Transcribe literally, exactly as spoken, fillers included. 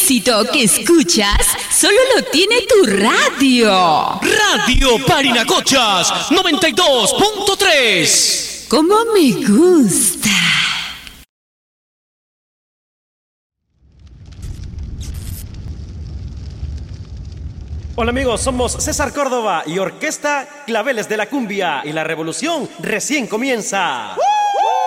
éxito que escuchas solo lo tiene tu radio. Radio Parinacochas noventa y dos punto tres. ¡Cómo me gusta! Hola amigos, somos César Córdoba y Orquesta Claveles de la Cumbia y la revolución recién comienza. ¡Uh!